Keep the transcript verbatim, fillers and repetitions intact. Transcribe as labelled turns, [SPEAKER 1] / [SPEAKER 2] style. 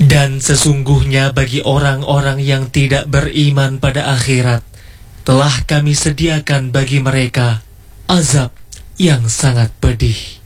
[SPEAKER 1] Dan sesungguhnya bagi orang-orang yang tidak beriman pada akhirat, telah kami sediakan bagi mereka azab yang sangat pedih.